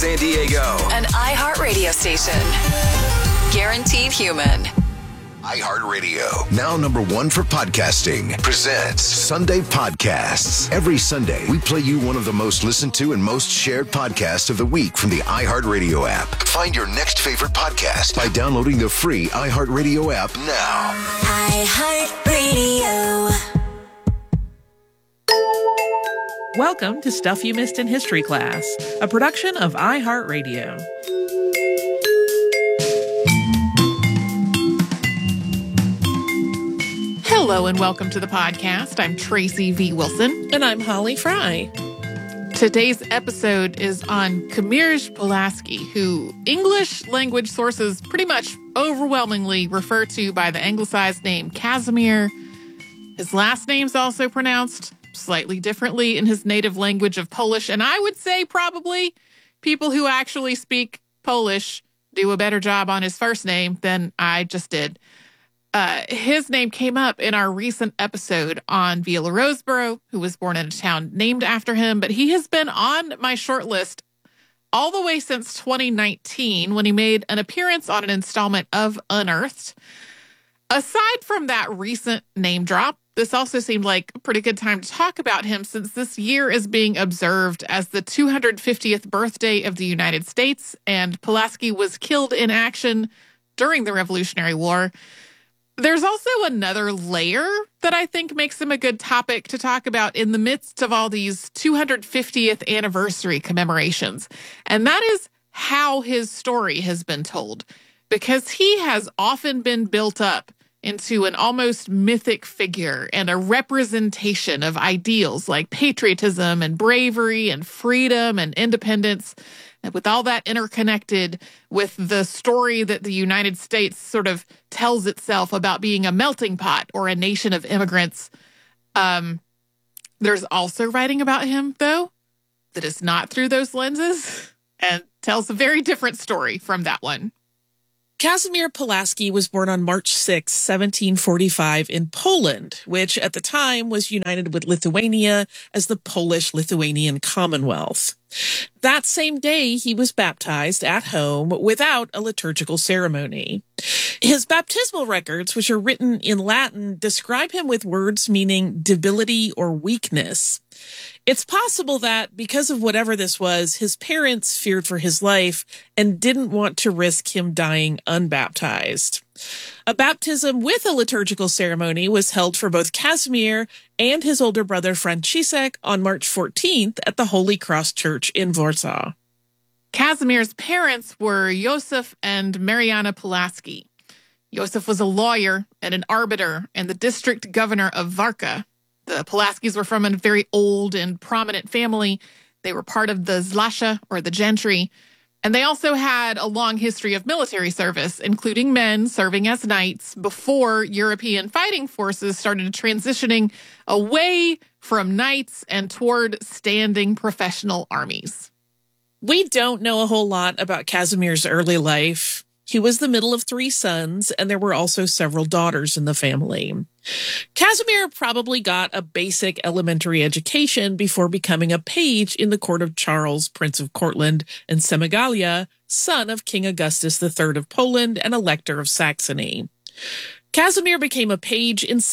San Diego. An iHeart radio station. Guaranteed human. iHeartRadio, now #1 for podcasting, presents Sunday Podcasts. Every Sunday, we play you one of the most listened to and most shared podcasts of the week from the iHeartRadio app. Find your next favorite podcast by downloading the free iHeartRadio app now. iHeartRadio. Welcome to Stuff You Missed in History Class, a production of iHeartRadio. Hello and welcome to the podcast. I'm Tracy V. Wilson. And I'm Holly Fry. Today's episode is on Kamierz Pulaski, who English language sources pretty much overwhelmingly refer to by the anglicized name Casimir. His last name's also pronounced slightly differently in his native language of Polish, and I would say probably people who actually speak Polish do a better job on his first name than I just did. His name came up in our recent episode on Viola Roseborough, who was born in a town named after him, but he has been on my short list all the way since 2019 when he made an appearance on an installment of Unearthed. Aside from that recent name drop, this also seemed like a pretty good time to talk about him since this year is being observed as the 250th birthday of the United States, and Pulaski was killed in action during the Revolutionary War. There's also another layer that I think makes him a good topic to talk about in the midst of all these 250th anniversary commemorations, and that is how his story has been told, because he has often been built up into an almost mythic figure and a representation of ideals like patriotism and bravery and freedom and independence. And with all that interconnected with the story that the United States sort of tells itself about being a melting pot or a nation of immigrants, there's also writing about him, though, that is not through those lenses and tells a very different story from that one. Casimir Pulaski was born on March 6, 1745 in Poland, which at the time was united with Lithuania as the Polish-Lithuanian Commonwealth. That same day, he was baptized at home without a liturgical ceremony. His baptismal records, which are written in Latin, describe him with words meaning debility or weakness. It's possible that, because of whatever this was, his parents feared for his life and didn't want to risk him dying unbaptized. A baptism with a liturgical ceremony was held for both Casimir and his older brother Franciszek on March 14th at the Holy Cross Church in Warsaw. Casimir's parents were Josef and Mariana Pulaski. Josef was a lawyer and an arbiter and the district governor of Warka. The Pulaskis were from a very old and prominent family. They were part of the Zlasha, or the gentry, and they also had a long history of military service, including men serving as knights before European fighting forces started transitioning away from knights and toward standing professional armies. We don't know a whole lot about Casimir's early life. He was the middle of 3 sons, and there were also several daughters in the family. Casimir probably got a basic elementary education before becoming a page in the court of Charles, Prince of Courland and Semigalia, son of King Augustus III of Poland and Elector of Saxony. Casimir became a page in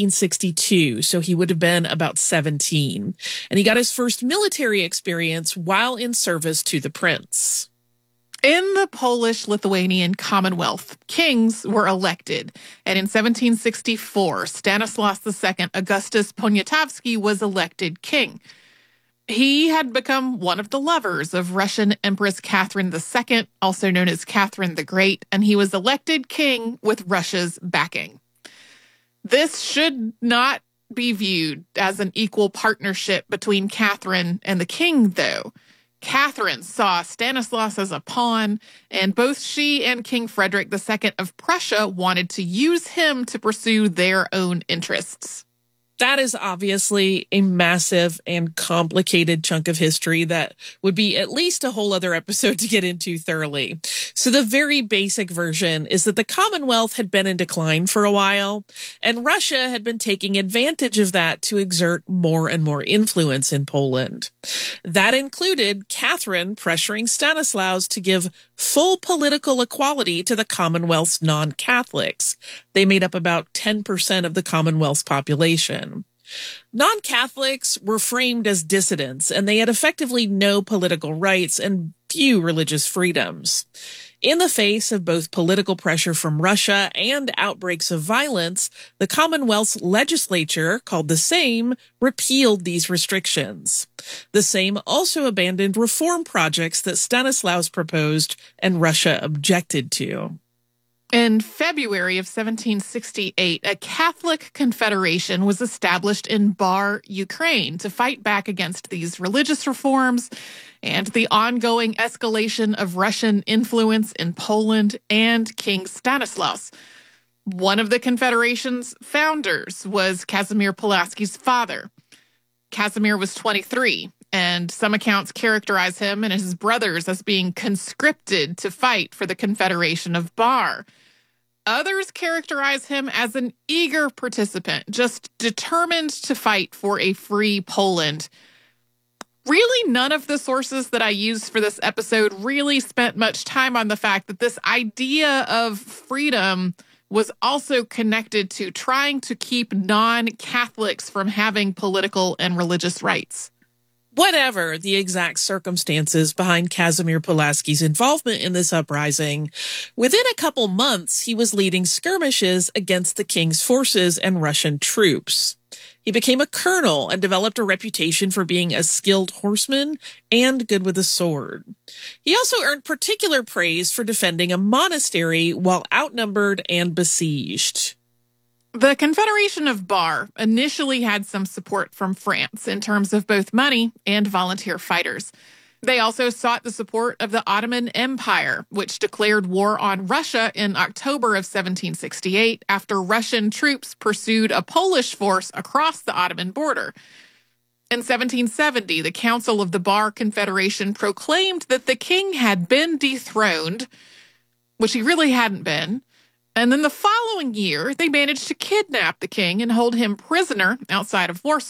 1762, so he would have been about 17, and he got his first military experience while in service to the prince. In the Polish-Lithuanian Commonwealth, kings were elected, and in 1764, Stanislaus II Augustus Poniatowski was elected king. He had become one of the lovers of Russian Empress Catherine II, also known as Catherine the Great, and he was elected king with Russia's backing. This should not be viewed as an equal partnership between Catherine and the king, though. Catherine saw Stanislaus as a pawn, and both she and King Frederick II of Prussia wanted to use him to pursue their own interests. That is obviously a massive and complicated chunk of history that would be at least a whole other episode to get into thoroughly. So the very basic version is that the Commonwealth had been in decline for a while, and Russia had been taking advantage of that to exert more and more influence in Poland. That included Catherine pressuring Stanislaus to give full political equality to the Commonwealth's non-Catholics. They made up about 10% of the Commonwealth's population. Non-Catholics were framed as dissidents, and they had effectively no political rights and few religious freedoms. In the face of both political pressure from Russia and outbreaks of violence, the Commonwealth's legislature, called the Sejm, repealed these restrictions. The Sejm also abandoned reform projects that Stanislaus proposed and Russia objected to. In February of 1768, a Catholic confederation was established in Bar, Ukraine, to fight back against these religious reforms and the ongoing escalation of Russian influence in Poland and King Stanislaus. One of the confederation's founders was Kazimierz Pulaski's father. Casimir was 23, and some accounts characterize him and his brothers as being conscripted to fight for the Confederation of Bar. Others characterize him as an eager participant, just determined to fight for a free Poland. Really, none of the sources that I used for this episode really spent much time on the fact that this idea of freedom was also connected to trying to keep non-Catholics from having political and religious rights. Whatever the exact circumstances behind Kazimierz Pulaski's involvement in this uprising, within a couple months he was leading skirmishes against the king's forces and Russian troops. He became a colonel and developed a reputation for being a skilled horseman and good with a sword. He also earned particular praise for defending a monastery while outnumbered and besieged. The Confederation of Bar initially had some support from France in terms of both money and volunteer fighters. They also sought the support of the Ottoman Empire, which declared war on Russia in October of 1768 after Russian troops pursued a Polish force across the Ottoman border. In 1770, the Council of the Bar Confederation proclaimed that the king had been dethroned, which he really hadn't been. And then the following year, they managed to kidnap the king and hold him prisoner outside of Warsaw.